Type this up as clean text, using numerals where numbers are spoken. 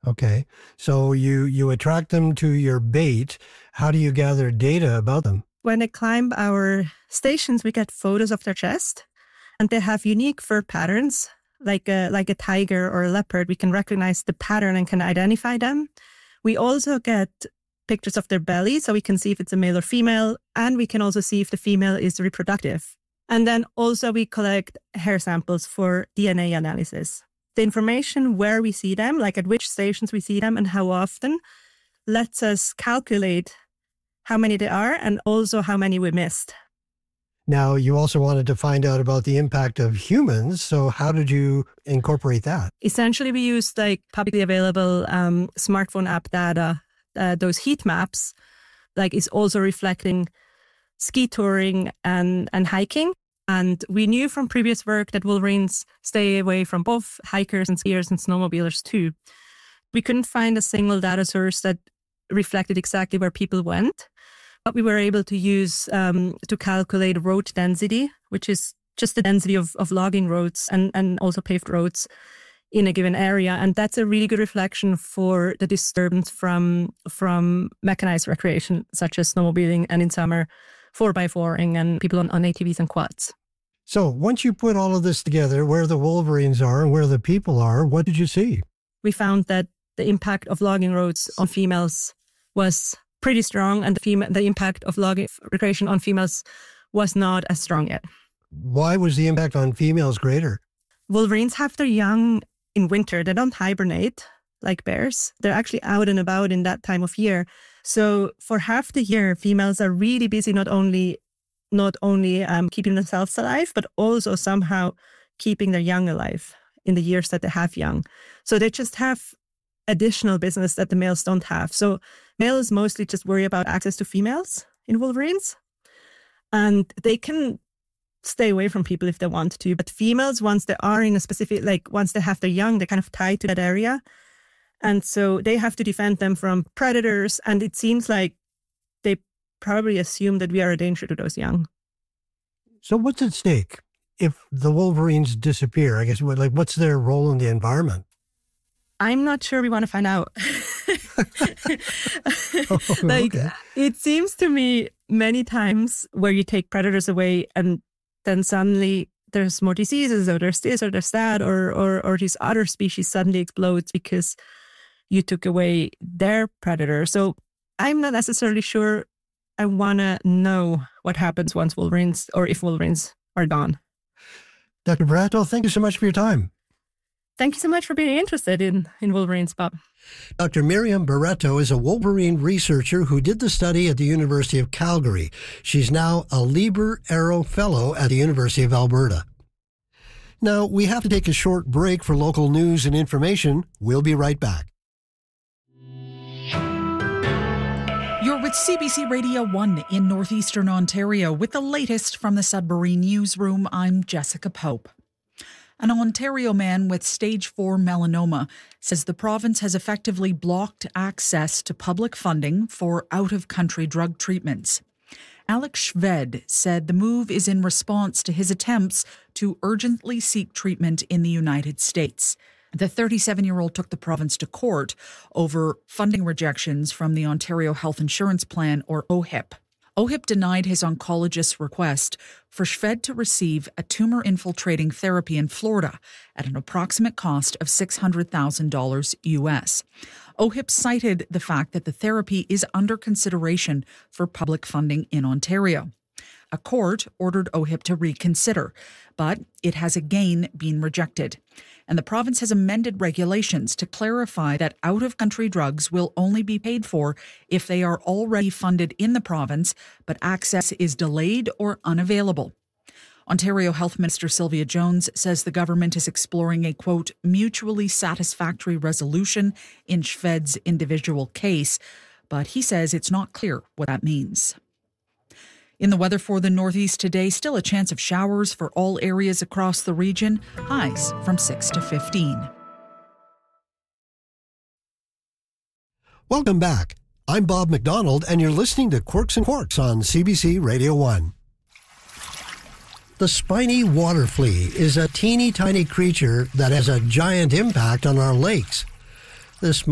Okay. So you attract them to your bait. How do you gather data about them? When they climb our stations, we get photos of their chest, and they have unique fur patterns, like a tiger or a leopard. We can recognize the pattern and can identify them. We also get pictures of their belly, so we can see if it's a male or female, and we can also see if the female is reproductive. And then also we collect hair samples for DNA analysis. The information where we see them, like at which stations we see them and how often, lets us calculate how many there are and also how many we missed. Now, you also wanted to find out about the impact of humans. So how did you incorporate that? Essentially, we used like publicly available smartphone app data. Those heat maps, like, is also reflecting ski touring and hiking. And we knew from previous work that wolverines stay away from both hikers and skiers and snowmobilers too. We couldn't find a single data source that reflected exactly where people went, but we were able to use to calculate road density, which is just the density of logging roads and also paved roads in a given area. And that's a really good reflection for the disturbance from mechanized recreation, such as snowmobiling and in summer 4x4ing and people on ATVs and quads. So once you put all of this together, where the wolverines are and where the people are, what did you see? We found that the impact of logging roads on females was pretty strong, and the impact of logging recreation on females was not as strong yet. Why was the impact on females greater? Wolverines have their young in winter. They don't hibernate like bears. They're actually out and about in that time of year. So for half the year, females are really busy, not only keeping themselves alive, but also somehow keeping their young alive in the years that they have young. So they just have additional business that the males don't have. So males mostly just worry about access to females in wolverines, and they can stay away from people if they want to. But females, once they are in a specific, like once they have their young, they're kind of tied to that area. And so they have to defend them from predators. And it seems like they probably assume that we are a danger to those young. So what's at stake if the wolverines disappear? I guess, what's their role in the environment? I'm not sure we want to find out. Okay. It seems to me many times where you take predators away and then suddenly there's more diseases, or there's this or there's that, or this other species suddenly explodes because you took away their predator. So I'm not necessarily sure I want to know what happens once wolverines, or if wolverines are gone. Dr. Barato, thank you so much for your time. Thank you so much for being interested in wolverines, Bob. Dr. Miriam Barreto is a wolverine researcher who did the study at the University of Calgary. She's now a Lieber Arrow Fellow at the University of Alberta. Now, we have to take a short break for local news and information. We'll be right back. You're with CBC Radio 1 in Northeastern Ontario with the latest from the Sudbury Newsroom. I'm Jessica Pope. An Ontario man with stage 4 melanoma says the province has effectively blocked access to public funding for out-of-country drug treatments. Alex Shved said the move is in response to his attempts to urgently seek treatment in the United States. The 37-year-old took the province to court over funding rejections from the Ontario Health Insurance Plan, or OHIP. OHIP denied his oncologist's request for Shved to receive a tumor-infiltrating therapy in Florida at an approximate cost of $600,000 US. OHIP cited the fact that the therapy is under consideration for public funding in Ontario. A court ordered OHIP to reconsider, but it has again been rejected. And the province has amended regulations to clarify that out-of-country drugs will only be paid for if they are already funded in the province, but access is delayed or unavailable. Ontario Health Minister Sylvia Jones says the government is exploring a, quote, mutually satisfactory resolution in Shved's individual case, but he says it's not clear what that means. In the weather for the Northeast today, still a chance of showers for all areas across the region, highs from 6 to 15. Welcome back. I'm Bob McDonald, and you're listening to Quirks and Quarks on CBC Radio 1. The spiny water flea is a teeny tiny creature that has a giant impact on our lakes. This